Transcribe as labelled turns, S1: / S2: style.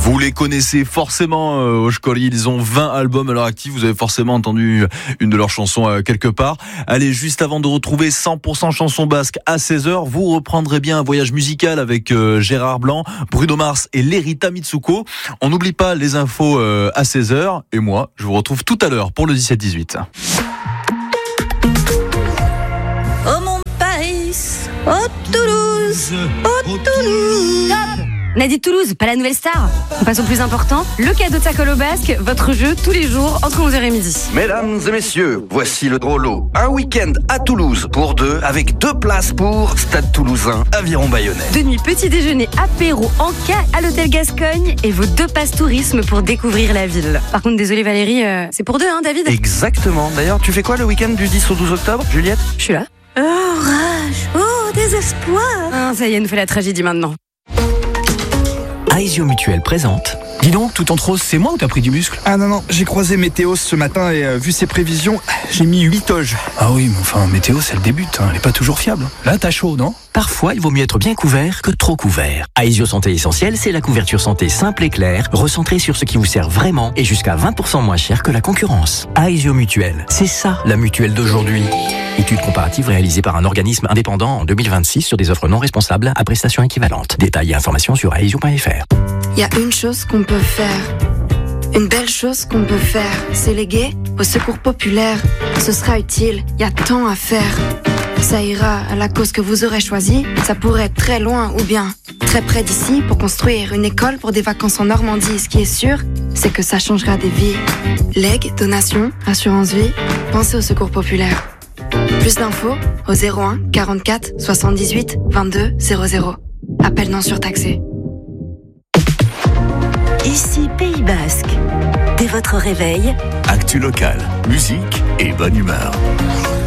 S1: Vous les connaissez forcément, Oshkoli, ils ont 20 albums à leur actif, vous avez forcément entendu une de leurs chansons quelque part. Allez, juste avant de retrouver 100% chansons basques à 16h, vous reprendrez bien un voyage musical avec Gérard Blanc, Bruno Mars et Lerita Mitsuko. On n'oublie pas les infos à 16h, et moi, je vous retrouve tout à l'heure pour le 17-18.
S2: Oh mon pays, oh Toulouse, oh Toulouse.
S3: On a dit Toulouse, pas la nouvelle star. On passe au plus important, le cadeau de sa colo basque, votre jeu tous les jours entre 11h et midi.
S4: Mesdames et messieurs, voici le drôle lot. Un week-end à Toulouse pour deux, avec 2 places pour Stade Toulousain, Aviron Bayonnais.
S3: De nuit, petit déjeuner, apéro, encas à l'hôtel Gascogne et vos 2 passes tourisme pour découvrir la ville. Par contre, désolé Valérie, c'est pour 2, hein David?
S4: Exactement. D'ailleurs, tu fais quoi le week-end du 10 au 12 octobre, Juliette?
S3: Je suis là.
S2: Oh rage, oh désespoir.
S3: Ah, ça y est, elle nous fait la tragédie maintenant.
S5: Aesio Mutuel présente. Dis donc, tout entre rose, c'est moi ou t'as pris du muscle?
S6: Ah non, j'ai croisé Météos ce matin et vu ses prévisions, j'ai mis 8 oges.
S5: Ah oui, mais enfin, Météos, elle débute, elle est pas toujours fiable. Là, t'as chaud, non? Parfois, il vaut mieux être bien couvert que trop couvert. Aesio Santé Essentielle, c'est la couverture santé simple et claire, recentrée sur ce qui vous sert vraiment et jusqu'à 20% moins cher que la concurrence. Aesio Mutuel, c'est ça la mutuelle d'aujourd'hui. Étude comparative réalisée par un organisme indépendant en 2026 sur des offres non responsables à prestations équivalentes. Détails et informations sur aesio.fr.
S7: Il y a une chose qu'on peut faire, une belle chose qu'on peut faire, c'est léguer au secours populaire. Ce sera utile, il y a tant à faire. Ça ira à la cause que vous aurez choisie, ça pourrait être très loin ou bien très près d'ici pour construire une école pour des vacances en Normandie. Ce qui est sûr, c'est que ça changera des vies. Legs, donations, assurance vie, pensez au secours populaire. Plus d'infos au 01 44 78 22 00. Appel non surtaxé.
S2: Ici Pays Basque. Dès votre réveil,
S8: Actu local, musique et bonne humeur.